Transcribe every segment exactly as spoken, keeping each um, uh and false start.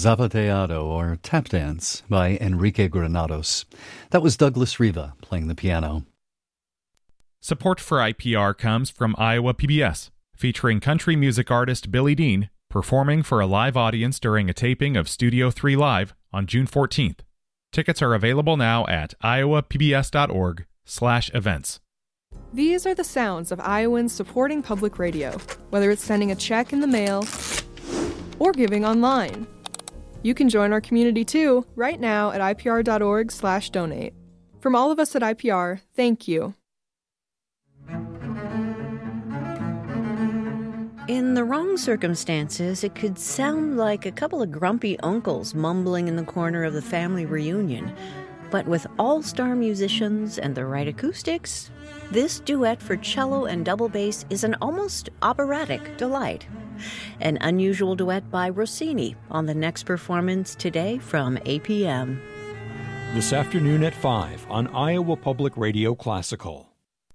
Zapateado, or Tap Dance, by Enrique Granados. That was Douglas Riva playing the piano. Support for I P R comes from Iowa P B S, featuring country music artist Billy Dean performing for a live audience during a taping of Studio three Live on June fourteenth. Tickets are available now at iowapbs.org slash events. These are the sounds of Iowans supporting public radio, whether it's sending a check in the mail or giving online. You can join our community too, right now at ipr.org slash donate. From all of us at I P R, thank you. In the wrong circumstances, it could sound like a couple of grumpy uncles mumbling in the corner of the family reunion. But with all-star musicians and the right acoustics, this duet for cello and double bass is an almost operatic delight. An unusual duet by Rossini on the next performance today from A P M. This afternoon at five on Iowa Public Radio Classical.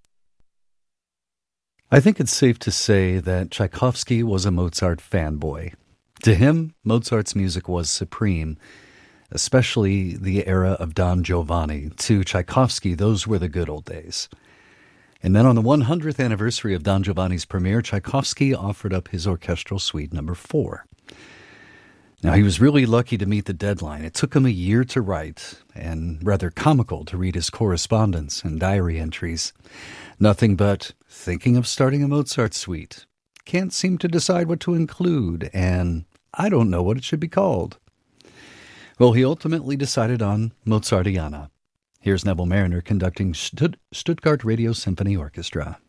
I think it's safe to say that Tchaikovsky was a Mozart fanboy. To him, Mozart's music was supreme, especially the era of Don Giovanni. To Tchaikovsky, those were the good old days. And then on the one hundredth anniversary of Don Giovanni's premiere, Tchaikovsky offered up his orchestral suite number four. Now, he was really lucky to meet the deadline. It took him a year to write, and rather comical to read his correspondence and diary entries. Nothing but thinking of starting a Mozart suite. Can't seem to decide what to include, and I don't know what it should be called. Well, he ultimately decided on Mozartiana. Here's Neville Mariner conducting Stutt- Stuttgart Radio Symphony Orchestra.